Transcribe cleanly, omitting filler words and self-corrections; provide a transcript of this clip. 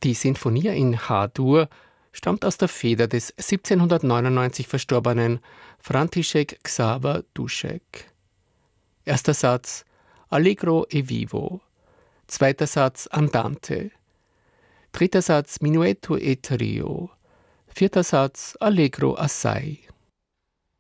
Die Sinfonia in H-Dur stammt aus der Feder des 1799 verstorbenen František Xaver Dušek. Erster Satz Allegro e vivo. Zweiter Satz Andante. Dritter Satz Minuetto e trio. Vierter Satz Allegro assai.